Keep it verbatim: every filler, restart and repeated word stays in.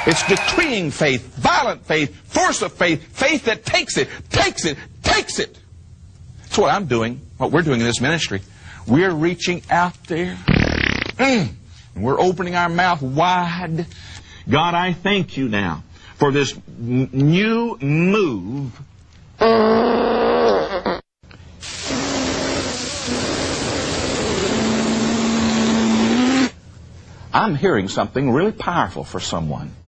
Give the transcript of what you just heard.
It's decreeing faith, violent faith, force of faith, faith that takes it, takes it, takes it. That's what I'm doing, what we're doing in this ministry. We're reaching out there, mm, and we're opening our mouth wide. God, I thank you now for this n- new move. I'm hearing something really powerful for someone.